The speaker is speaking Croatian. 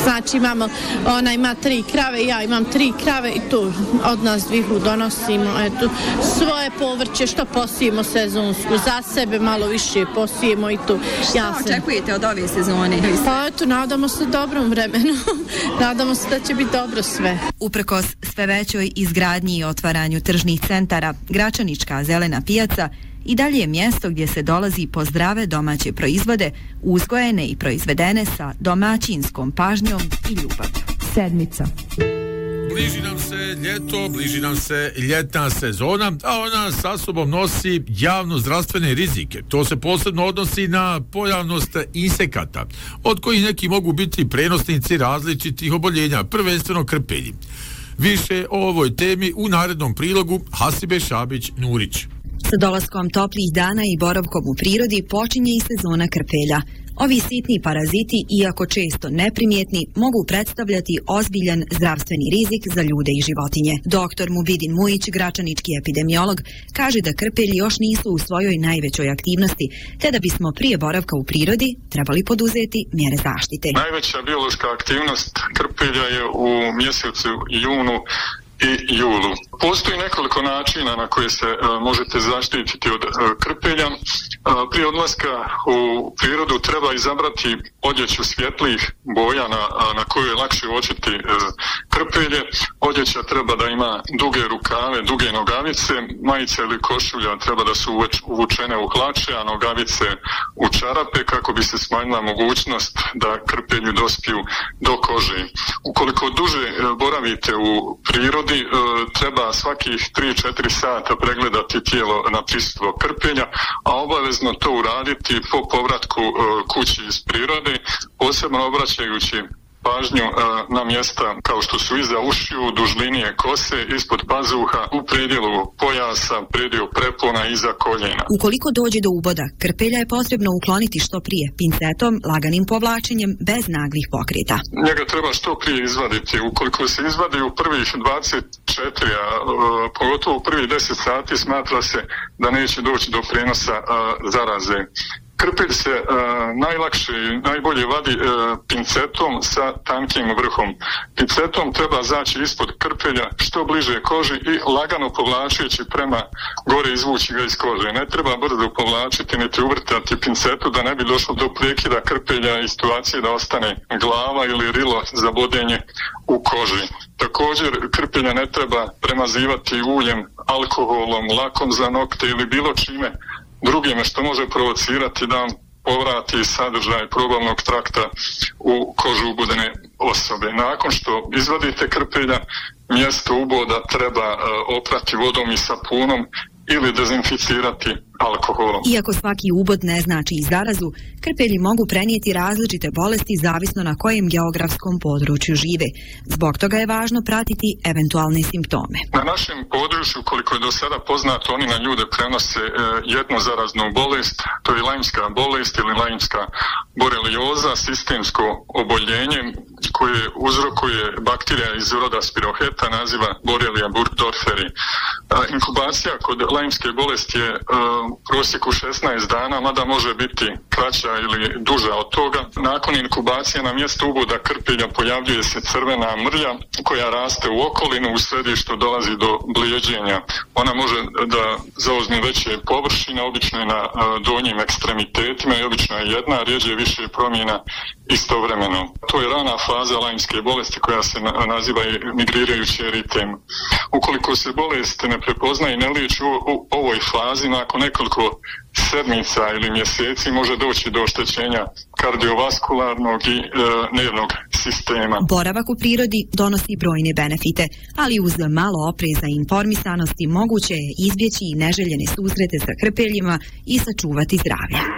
Znači ona ima 3 krave, ja imam 3 krave i tu od nas dvihu donosimo svoje povrće što posijemo sezonsku, za sebe malo više posijemo i tu. Šta očekujete od ove sezone? Pa nadamo se dobrom vremenu, nadamo se da će biti dobro sve. Uprkos sve većoj izgradnji i otvaranju tržnih centara, Gračanička zelena pijaca i dalje je mjesto gdje se dolazi po zdrave domaće proizvode, uzgojene i proizvedene sa domaćinskom pažnjom i ljubavlju. Sedmica. Bliži nam se ljeto, bliži nam se ljetna sezona, a ona sa sobom nosi javno-zdravstvene rizike. To se posebno odnosi na pojavnost insekata, od kojih neki mogu biti prenosnici različitih oboljenja, prvenstveno krpelji. Više o ovoj temi u narednom prilogu Hasibe Šabić-Nurić. Sa dolaskom toplijih dana i boravkom u prirodi počinje i sezona krpelja. Ovi sitni paraziti, iako često neprimjetni, mogu predstavljati ozbiljan zdravstveni rizik za ljude i životinje. Dr. Mubidin Mujić, gračanički epidemiolog, kaže da krpelji još nisu u svojoj najvećoj aktivnosti, te da bismo prije boravka u prirodi trebali poduzeti mjere zaštite. Najveća biološka aktivnost krpelja je u mjesecu junu i julu. Postoji nekoliko načina na koje se možete zaštititi od krpelja. Prije odlaska u prirodu treba izabrati odjeću svjetlijih boja na koju je lakše uočiti krpelje. Odjeća treba da ima duge rukave, duge nogavice, majice ili košulja treba da su uvučene u hlače, a nogavice u čarape kako bi se smanjila mogućnost da krpelju dospiju do kože. Ukoliko duže boravite u prirodi, treba svakih 3-4 sata pregledati tijelo na prisustvo krpelja, a obavezno to uraditi po povratku kući iz prirode, posebno obraćajući pažnju na mjesta kao što su iza ušiju, duž linije kose, ispod pazuha, u predjelu pojasa, predjelu prepona, iza koljena. Ukoliko dođe do uboda, krpelja je potrebno ukloniti što prije, pincetom, laganim povlačenjem, bez naglih pokreta. Njega treba što prije izvaditi. Ukoliko se izvadi u prvih 24, a pogotovo u prvih 10 sati, smatra se da neće doći do prijenosa zaraze. Krpelj se najlakše i najbolje vadi pincetom sa tankim vrhom. Pincetom treba zaći ispod krpelja što bliže koži i lagano povlačujući prema gore izvući ga iz kože. Ne treba brzo povlačiti niti uvrtati pincetu da ne bi došlo do prekida krpelja i situacije da ostane glava ili rilo za bodenje u koži. Također krpelja ne treba premazivati uljem, alkoholom, lakom za nokte ili bilo čime drugime što može provocirati da vam povrati sadržaj probavnog trakta u kožu ubodene osobe. Nakon što izvadite krpelja, mjesto uboda treba oprati vodom i sapunom ili dezinficirati alkoholom. Iako svaki ubod ne znači i zarazu, krpelji mogu prenijeti različite bolesti zavisno na kojem geografskom području žive. Zbog toga je važno pratiti eventualne simptome. Na našem području, koliko je do sada poznato, oni na ljude prenose jednozaraznu bolest, to je lajmska bolest ili lajmska borelioza, sistemsko oboljenje koje uzrokuje bakterija iz roda Spiroheta, naziva Borrelia burgdorferi. Inkubacija kod lajmske bolesti je u prosjeku 16 dana, mada može biti kraća ili duža od toga. Nakon inkubacije na mjestu uboda krpelja pojavljuje se crvena mrlja koja raste u okolinu, u središtu dolazi do blijeđenja. Ona može da zauzme veće površine, obično je na donjim ekstremitetima i obično je jedna, rijeđe više promjena istovremeno. To je rana faza lajmske bolesti koja se naziva migrirajući eritem. Ukoliko se bolest ne prepoznaje i ne liječi u ovoj fazi, nakon nekoliko sedmica ili mjeseci može doći do oštećenja kardiovaskularnog i nervnog sistema. Boravak u prirodi donosi brojne benefite, ali uz malo opreza i informisanosti moguće je izbjeći i neželjene susrete sa krpeljima i sačuvati zdravlje.